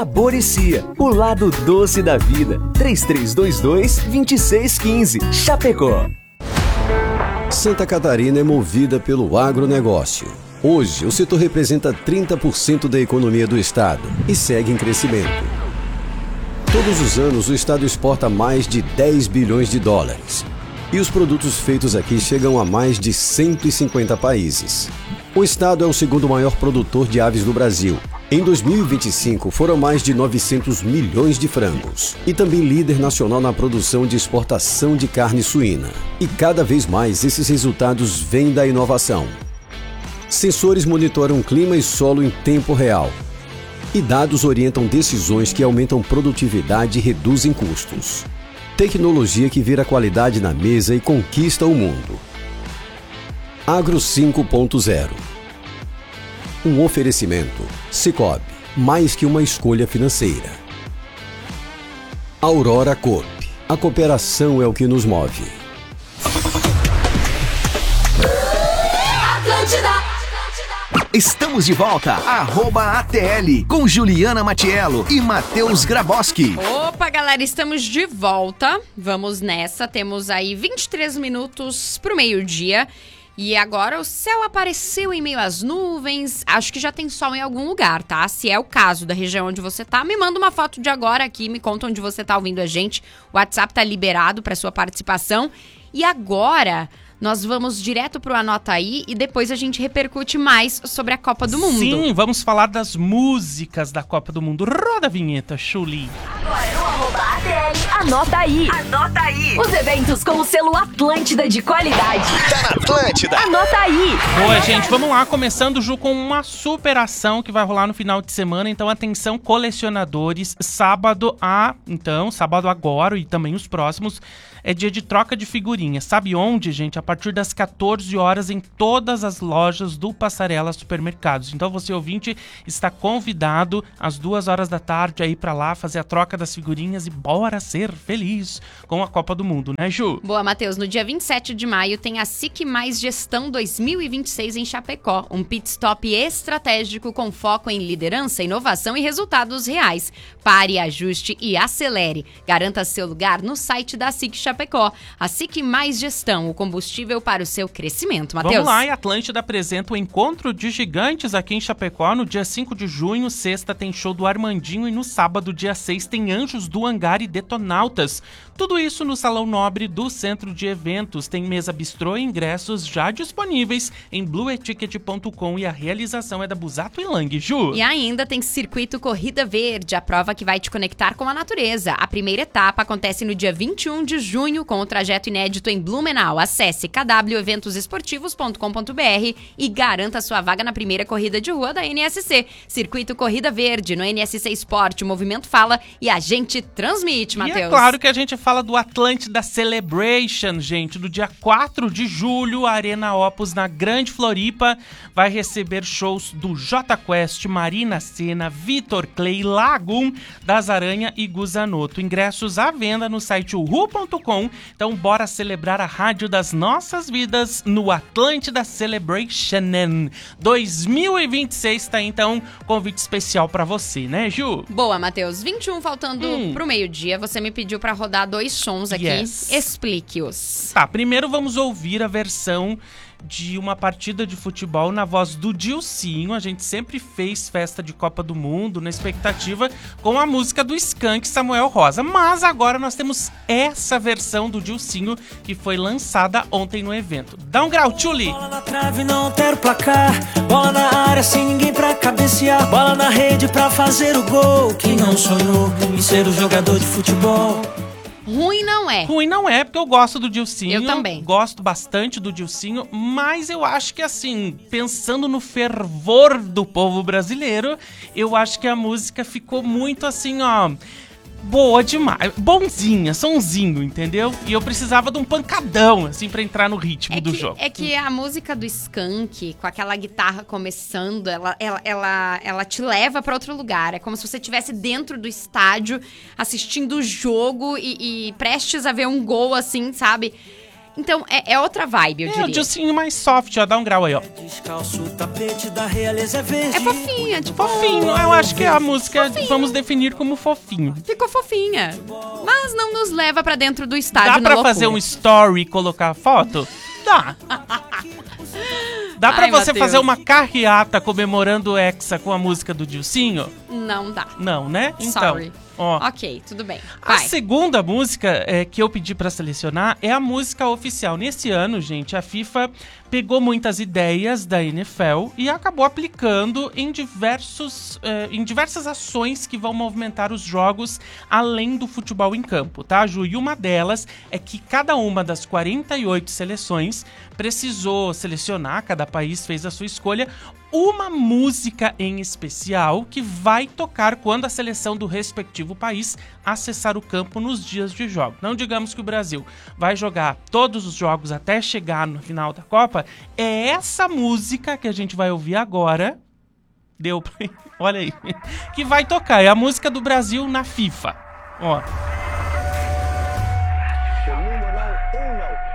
Boricia, o lado doce da vida. 3322-2615, Chapecó. Santa Catarina é movida pelo agronegócio. Hoje, o setor representa 30% da economia do estado e segue em crescimento. Todos os anos, o estado exporta mais de 10 bilhões de dólares. E os produtos feitos aqui chegam a mais de 150 países. O estado é o segundo maior produtor de aves do Brasil. Em 2025, foram mais de 900 milhões de frangos. E também líder nacional na produção de exportação de carne suína. E cada vez mais esses resultados vêm da inovação. Sensores monitoram clima e solo em tempo real. E dados orientam decisões que aumentam produtividade e reduzem custos. Tecnologia que vira qualidade na mesa e conquista o mundo. Agro 5.0. Um oferecimento. Sicoob, mais que uma escolha financeira. Aurora Coop. A cooperação é o que nos move. Estamos de volta, @ATL, com Juliana Matiello e Matheus Graboski. Opa, galera, estamos de volta. Vamos nessa, temos aí 23 minutos pro meio-dia. E agora o céu apareceu em meio às nuvens. Acho que já tem sol em algum lugar, tá? Se é o caso da região onde você tá, me manda uma foto de agora aqui, me conta onde você tá ouvindo a gente. O WhatsApp tá liberado para sua participação. E agora nós vamos direto pro Anota Aí e depois a gente repercute mais sobre a Copa do Mundo. Sim, vamos falar das músicas da Copa do Mundo. Roda a vinheta, Chuli. Agora no @ATL, Anota Aí. Anota Aí. Os eventos com o selo Atlântida de qualidade. Tá na Atlântida. Anota Aí. Boa, gente, vamos lá, começando, Ju, com uma super ação que vai rolar no final de semana. Então, atenção, colecionadores, sábado agora e também os próximos, é dia de troca de figurinhas. Sabe onde, gente? A partir das 14 horas em todas as lojas do Passarela Supermercados. Então, você, ouvinte, está convidado às 2 horas da tarde a ir pra lá, fazer a troca das figurinhas e bora ser feliz com a Copa do Mundo, né, Ju? Boa, Matheus. No dia 27 de maio tem a SIC Mais Gestão 2026 em Chapecó. Um pit stop estratégico com foco em liderança, inovação e resultados reais. Pare, ajuste e acelere. Garanta seu lugar no site da SIC Chapecó. A SIC Mais Gestão, o combustível para o seu crescimento, Matheus. Vamos lá, e a Atlântida apresenta o Encontro de Gigantes aqui em Chapecó no dia 5 de junho. Sexta tem show do Armandinho e no sábado, dia 6, tem Anjos do Hangar e Detonautas. Tudo isso no Salão Nobre do Centro de Eventos. Tem mesa bistrô e ingressos já disponíveis em blueticket.com e a realização é da Busato e Lang, Ju. E ainda tem Circuito Corrida Verde, a prova que vai te conectar com a natureza. A primeira etapa acontece no dia 21 de junho com o trajeto inédito em Blumenau. Acesse kweventosesportivos.com.br e garanta sua vaga na primeira corrida de rua da NSC. Circuito Corrida Verde no NSC Esporte. O movimento fala e a gente transmite, Matheus. E é claro que a gente fala do Atlântida Celebration, gente. No dia 4 de julho, a Arena Opus, na Grande Floripa, vai receber shows do Jota Quest, Marina Sena, Vitor Clay, Lagum, Das Aranha e Guzanoto. Ingressos à venda no site uhu.com. Então, bora celebrar a rádio das nossas vidas no Atlântida Celebration 2026. Tá, então, convite especial pra você, né, Ju? Boa, Matheus. 21 faltando pro meio-dia. Você me pediu pra rodar 2 sons aqui. Yes. Explique-os. Tá, primeiro vamos ouvir a versão de uma partida de futebol na voz do Dilcinho. A gente sempre fez festa de Copa do Mundo na expectativa com a música do Skank Samuel Rosa. Mas agora nós temos essa versão do Dilcinho que foi lançada ontem no evento. Dá um grau, Tchuli! Bola na trave, não altera o placar. Bola na área, sem ninguém pra cabecear. Bola na rede pra fazer o gol. Quem não sonhou em ser o jogador de futebol? Ruim não é. Ruim não é, porque eu gosto do Dilcinho. Eu também. Gosto bastante do Dilcinho, mas eu acho que, assim, pensando no fervor do povo brasileiro, eu acho que a música ficou muito, assim, ó, boa demais. Bonzinha, sonzinho, entendeu? E eu precisava de um pancadão, assim, pra entrar no ritmo do jogo. É que a música do Skank, com aquela guitarra começando, ela te leva pra outro lugar. É como se você estivesse dentro do estádio, assistindo o jogo e prestes a ver um gol, assim, sabe? Então, é outra vibe, eu diria. É o Dilcinho mais soft, ó. Dá um grau aí, ó. Descalço, o tapete da realeza é verde. É fofinha, tipo... Fofinho, eu acho que a música vamos definir como fofinho. Ficou fofinha. Mas não nos leva pra dentro do estádio. Dá pra fazer um story e colocar foto? Dá. Dá pra você Mateus. fazer uma carreata comemorando o Hexa com a música do Dilcinho? Não dá. Não, né? Então, Sorry. ó. Ok, tudo bem. A Vai. segunda música que eu pedi pra selecionar é a música oficial. Nesse ano, gente, a FIFA pegou muitas ideias da NFL e acabou aplicando em diversas ações que vão movimentar os jogos além do futebol em campo, tá, Ju? E uma delas é que cada uma das 48 seleções precisou selecionar, cada país fez a sua escolha, uma música em especial que vai tocar quando a seleção do respectivo país acessar o campo nos dias de jogo. Não digamos que o Brasil vai jogar todos os jogos até chegar no final da Copa. É essa música que a gente vai ouvir agora. Deu pra... Olha aí. Que vai tocar. É a música do Brasil na FIFA. Ó.